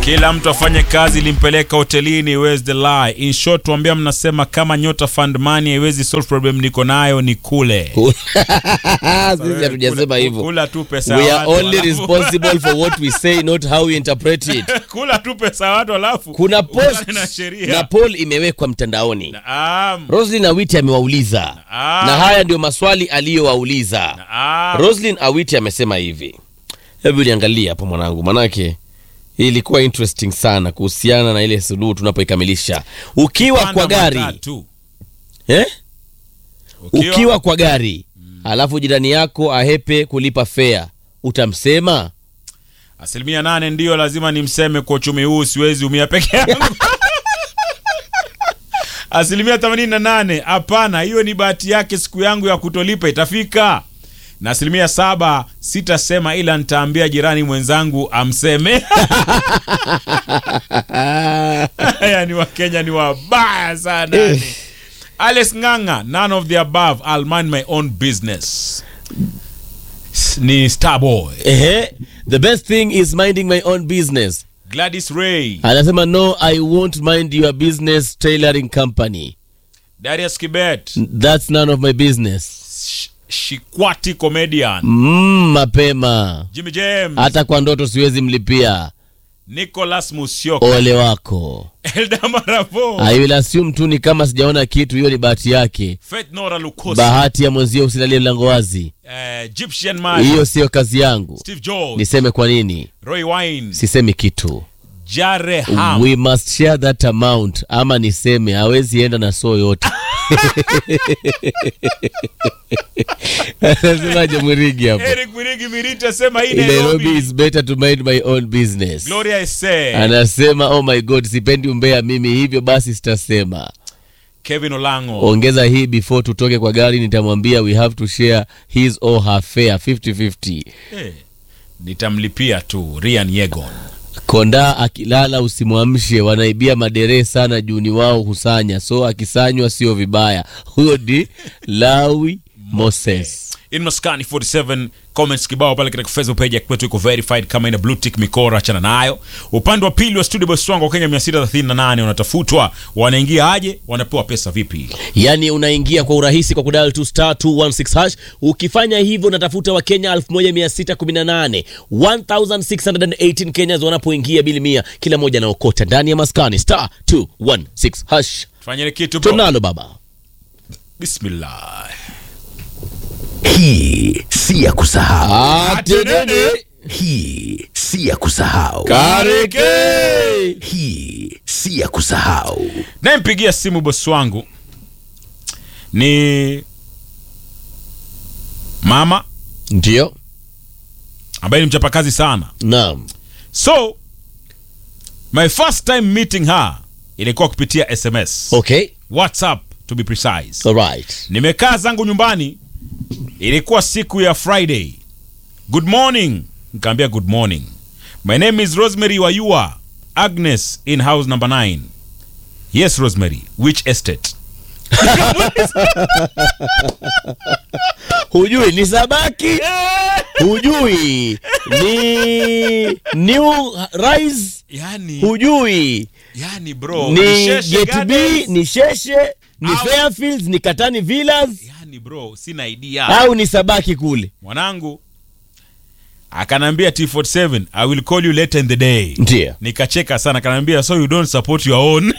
Kila mtu afanye kazi limpeleka hotelini. Where's the lie? In short, tuambia mnasema kama Nyota Fund Money haiwezi solve problem niko nayo ni kule. Sisi hatujasema hivyo. Kula tu pesa. We are only responsible for what we say, not how we interpret it. Kula tu pesa watu alafu. Kuna post na poll imewekwa mtandaoni. Roslyn Awiti amewauliza. Na haya ndio maswali aliyowauliza. Roslyn Awiti amesema hivi. Hebu niangalie hapo mwanangu, manake ilikuwa interesting sana kuhusiana na ile suluhu tunapoikamilisha. Ukiwa kwa gari. Ukiwa kwa gari, alafu jirani yako ahepe kulipa fare, utamsema? 8% ndio lazima nimseme kwa uchumi huu, siwezi umia peke yangu. 88% hapana, hiyo ni bahati yake, siku yangu ya kutolipa itafika. Na 7% sitasema ila nitaambia jirani mwenzangu amseme. Yani Wakenya ni wabaya sana. Alex Nganga, none of the above, I'll mind my own business. Ni Starboy. The best thing is minding my own business. Gladys Ray anasema no, I won't mind your business tailoring company. Darius Kibet, that's none of my business. Shikwati comedian. Mapema. Jimmy James, hata kwa ndoto siwezi mlipia. Nicholas Musyoka, ole wako. Eldama Ravo, I will assume tu ni kama sijaona kitu, hiyo ni bahati yake. Faith Nora Lukosi, bahati ya mwenzio usilalie mlango wazi. Egyptian Man, hiyo sio kazi yangu. Steve Jobs, niseme kwa nini? Roy Wine, sisemi kitu. Jare Ham, we must share that amount. Ama niseme hawezi enda na so yote. Anasemaje Murigi hapo? Eric Murigi Mirita sema hii Nairobi is better to mind my own business. Gloria Ese anasema oh my god, sipendi umbea mimi, hivyo basi sitasema. Kevin Olango, ongeza hii before tutoke kwa gari, nitamwambia we have to share his or her fare 50-50. Nitamlipia tu. Rian Yegon, konda akilala usimwamshe, wanaibia madere sana juni wao husanya, so akisanywa sio vibaya. Huyo di Lawi Moses. In Maskani 47 comments kibao pale katika Facebook page ya kwetu iko verified kama ina blue tick mikora, achana nayo. Upande wa pili wa studio boss wangu Kenya 638 wanatafutwa, wanaingia aje, wanapewa pesa vipi? Yani unaingia kwa urahisi kwa kudial *216#. Ukifanya hivyo unatafuta wa Kenya 1618, 1618 Kenyans wanapoingia bili 100 kila moja naokota ndani ya Maskani *216#. Fanyeni kitu bro. Tunalo baba. Bismillah. Hii si ya kusahau. Atenene. Hii si ya kusahau. Kareke. Hii si ya kusahau. Na mpigia simu boss wangu ni mama, ndio, ambaye ni mchapakazi sana. Naam. So my first time meeting her ilikuwa kupitia SMS. Okay. WhatsApp to be precise. Alright. Nimekaa zangu nyumbani, ilikuwa siku ya Friday. Good morning. Nikamwambia good morning. My name is Rosemary Wayua. Agnes in house number 9. Yes Rosemary, which estate? Hujui ni Sabaki? Hujui ni New Rise? Yani hujui? Yani bro, ni Get B, ni Sheshe, ni Fairfields, ni Katani Villas. Yani bro, sina idea. Au ni Sabaki kule? Mwanangu akanambia T47, I will call you later in the day. Ndio. Nikacheka sana, akanambia so you don't support your own.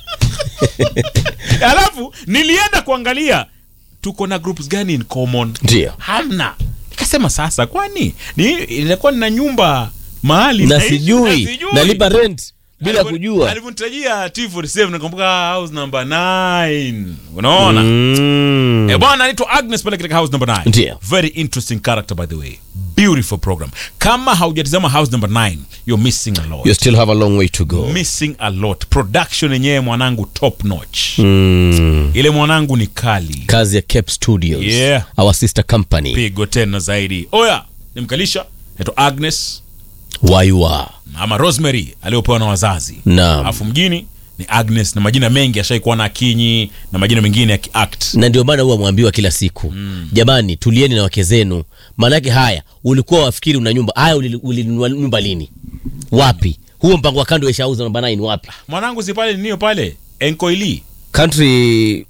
Alafu nilienda kuangalia tuko na groups gani in common. Ndio. Hamna. Nikasema sasa kwani ilikuwa nina nyumba mahali na sijui nalipa rent bila kujua. Alivunitajia T47 nakumbuka house number 9. Unaona? Bwana anaitwa Agnes pale katika house number 9. Ndio. Very interesting character by the way. Beautiful program. Kama haujatazama house number 9, you're missing a lot. You still have a long way to go. Missing a lot. Production yenyewe mwanangu top notch. Ile mwanangu ni kali. Kazi ya Cape Studios. Yeah. Our sister company. Pigo tena zaidi. Oya, nimkalisha. Anaitwa Agnes Wayua. Ama Rosemary aliopewa na wazazi. Naam. Afu mjini ni Agnes na majina mengi ashaikuwa na Akinyi na majina mengine ya kiact. Na ndio maana huwa mwambiwa kila siku. Jamani, tulieni na wake zenu. Maana yake haya, ulikuwa wafikiri una nyumba. Haya ulinunua nyumba lini? Wapi? Huo mpango wa kando ya House namba 9 wapi? Mwanangu si pale nini pale? Enkoili. Country.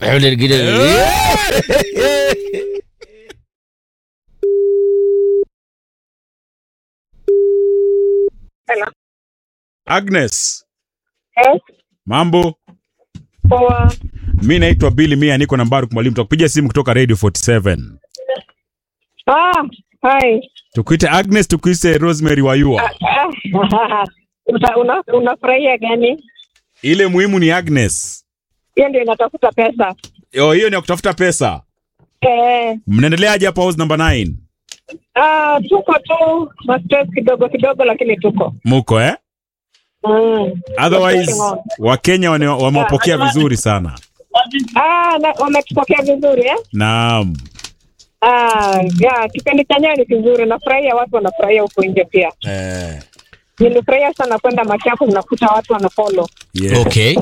Hello. Agnes. Yes. Mambo? Poa. Mimi naitwa Billy Mia, niko nambari mwalimu, tutakupigia simu kutoka Radio 47. Hi. Tukuite Agnes, tukuite Rosemary Wayua. Unafurahia gani? Ile muhimu ni Agnes. Hiyo ndio inatafuta pesa. Hiyo ni ya kutafuta pesa. Mnaendeleaje hapa House number 9? Tuko tu, stress kidogo lakini tuko. Muko Otherwise Wakenya wamewapokea vizuri sana. Wametupokea vizuri Naam. Kipindi chenyewe ni kizuri, nafurahia watu wanafurahia huko nje pia. Nilifurahia sana kwenda machafu nakuta watu wanafollow. Yeah. Okay.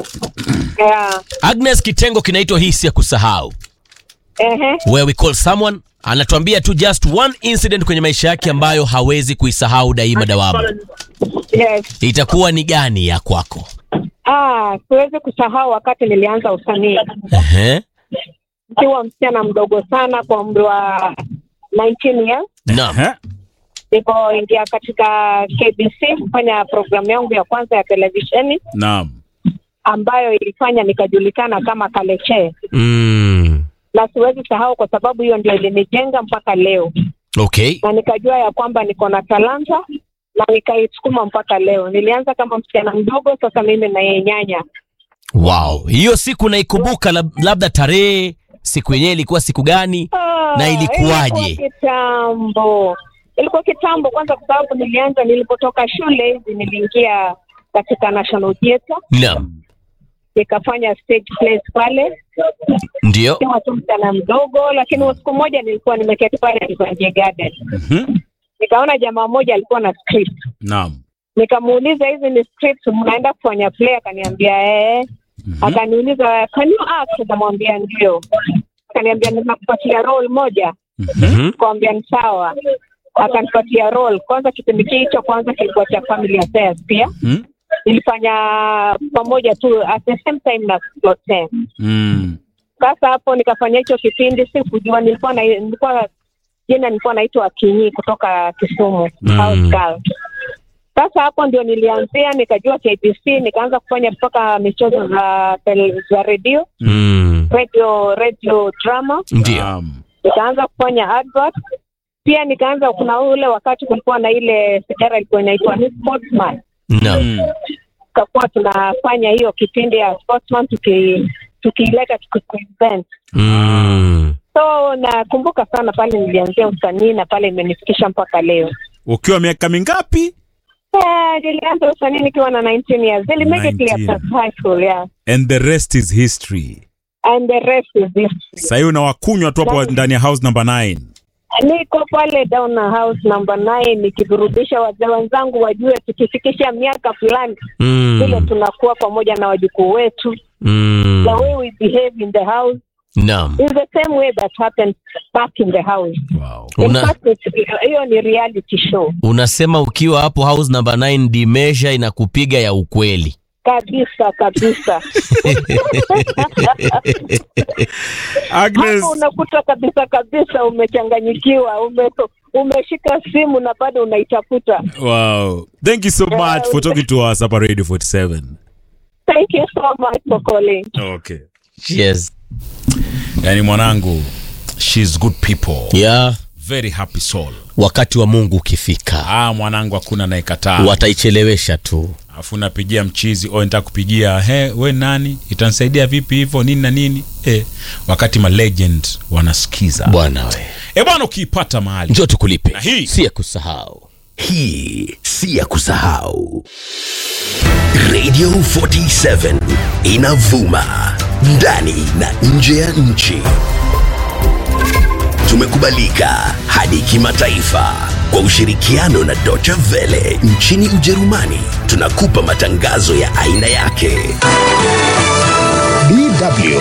Agnes, kitengo kinaitwa hisi ya kusahau. Where we call someone anatuambia tu just one incident kwenye maisha yake ambayo hawezi kuisahau daima dawama. Yes. Itakuwa ni gani ya kwako? Siwezi kusahau wakati nilianza usanii. Nikiwa msichana mdogo sana kwa umri wa 19 years. Naam. Nilipoingia katika KBC kufanya programu yangu ya kwanza ya televisheni. Naam. Ambayo ilifanya nikajulikana kama Kaleche. Na siwezi sahau kwa sababu hiyo ndio ilinijenga mpaka leo. Okay. Na nikajua ya kwamba niko na talanta na nikaisukuma mpaka leo. Nilianza kama msichana mdogo, sasa mimi na yeye nyanya. Wow. Hiyo siku naikumbuka, labda tarehe, siku yenyewe ilikuwa siku gani na ilikuwaje? Ilikuwa kitambo kwanza kwa sababu nilipotoka shule hivi niliingia katika National Theatre. Naam. Nikafanya stage plays pale. Ndio. Kama msichana mdogo, lakini siku moja nilikuwa nimeketi pale kwenye garden. Nikaona jamaa mmoja alikuwa na script. Naam. Nikamuuliza hizi ni scripts mnaenda kufanya play? Akaniambia Akaniuliza can you act? Nikamwambia ndio. Akaniambia ninakupatia role moja. Nikamwambia ni sawa. Akanipatia role. Kwanza kipindi hicho kilikuwa cha Family Affairs pia. Nilifanya pamoja tu at the same time na Plot 10. Sasa hapo nikafanya hicho kipindi, sikujua nilikuwa naitwa Kinyi kutoka Kisumu, House Girl. Sasa hapo ndio nilianzia, nikajua KBC, nikaanza kufanya mpaka michezo za radio. Radio drama. Ndio. Nikaanza kufanya advert. Pia nikaanza, kuna ule wakati kulikuwa na ile sigara ilikuwa inaitwa Sportsman. Naam. Kwa tunafanya hiyo kipindi ya Sportsman tukileta event. So nakumbuka sana pale nilianzia usanii na pale imenifikisha mpaka leo. Ukiwa miaka mingapi? Nilianza usanii nikiwa na 19 years. Immediately after high school, yeah. And the rest is history. Sasa unawakunywa tu hapo ndani ya House number 9. Niko pale down na House number 9 nikiburudisha wazee wenzangu wajue tukifikisha miaka fulani vile tunakuwa pamoja na wajukuu wetu. The way we behave in the house. Naam. Is the same way that happened back in the house. Wow. Hiyo ni reality show. Unasema ukiwa hapo House number 9 dimesha inakupiga ya ukweli. Kabisa. Agnes, hapo unakuta kabisa umechanganyikiwa, umeshika simu na bado unaitafuta. Wow. Thank you so much for talking to us hapa Radio 47. Thank you so much for calling. Okay. Yes. Yani mwanangu, she's good people. Yeah. Very happy soul. Wakati wa Mungu ukifika, mwanangu hakuna anayekataa. Wataichelewesha tu. Afu napigia mchizi, nitakupigia, we nani? Itanisaidia vipi hivyo nini na nini? Wakati ma legend wanasikiza. Bwana we. Bwana ukiipata mahali, njoo tukulipe. Na hii si ya kusahau. Hii si ya kusahau. Radio 47 inavuma ndani na nje ya nchi. Tumekubalika hadi kimataifa kwa ushirikiano na Deutsche Welle nchini Ujerumani. Tunakupa matangazo ya aina yake. DW.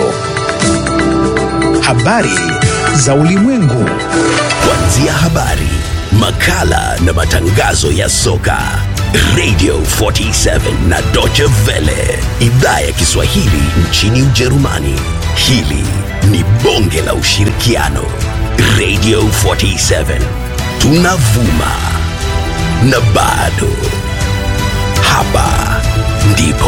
Habari za ulimwengu. Kuanzia habari, makala na matangazo ya soka. Radio 47 na Deutsche Welle, idhaa ya Kiswahili nchini Ujerumani. Hili ni bonge la ushirikiano. Radio 47, tunavuma na bado hapa ndipo.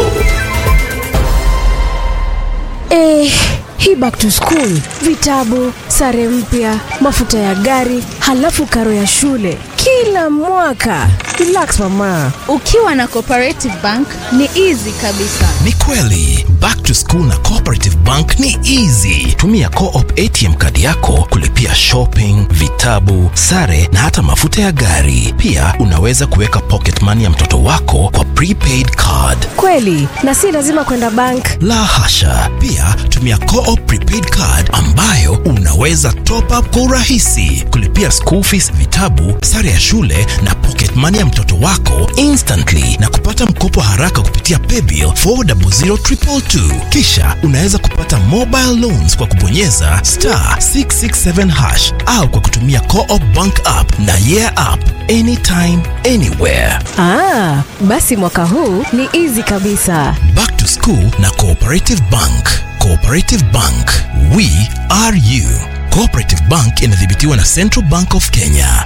Hii back to school, vitabu, sare mpya, mafuta ya gari, halafu karo ya shule kila mwaka. Relax mama. Ukiwa na Cooperative Bank ni easy kabisa. Ni kweli, back to school na Cooperative Bank ni easy. Tumia Co-op ATM kadi yako kulipia shopping, vitabu, sare na hata mafuta ya gari. Pia unaweza kuweka pocket money ya mtoto wako kwa prepaid card. Kweli, na si lazima kwenda bank. La hasha. Pia tumia Co-op prepaid card ambayo unaweza top up kwa urahisi kulipia school fees, vitabu, sare ya shule na pocket money ya mtoto wako instantly na kupata mkopo haraka kupitia paybill 400222. Kisha unaweza kupata mobile loans kwa kubonyeza *667# au kwa kutumia Co-op bank app na yeah app anytime anywhere. Basi mwaka huu ni easy kabisa. Back to school na Cooperative Bank. Cooperative Bank, we are you. Cooperative Bank inadhibitiwa na Central Bank of Kenya.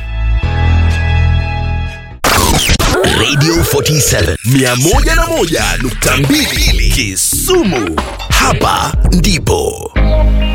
Radio 47 101.2 Kisumu. Hapa ndipo.